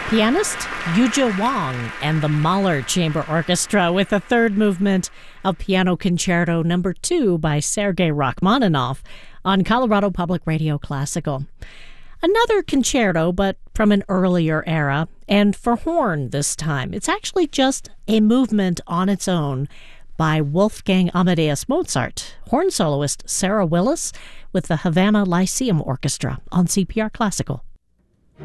Pianist Yuja Wang and the Mahler Chamber Orchestra with the third movement of Piano Concerto No. 2 by Sergei Rachmaninoff on Colorado Public Radio Classical. Another concerto, but from an earlier era, and for horn this time. It's actually just a movement on its own by Wolfgang Amadeus Mozart, horn soloist Sarah Willis with the Havana Lyceum Orchestra on CPR Classical.